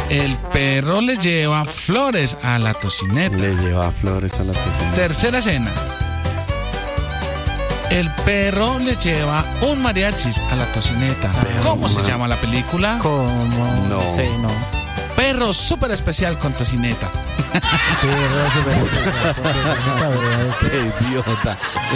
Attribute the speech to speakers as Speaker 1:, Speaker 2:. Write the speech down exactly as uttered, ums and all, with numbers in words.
Speaker 1: El perro le lleva flores a la tocineta.
Speaker 2: Le lleva flores a la tocineta.
Speaker 1: Tercera escena. El perro le lleva un mariachis a la tocineta. ¿Cómo se llama la película?
Speaker 3: ¿Cómo?
Speaker 2: No.
Speaker 3: sé, no.
Speaker 1: Perro súper especial con tocineta.
Speaker 3: Perro súper especial con tocineta, bro.
Speaker 2: Qué idiota.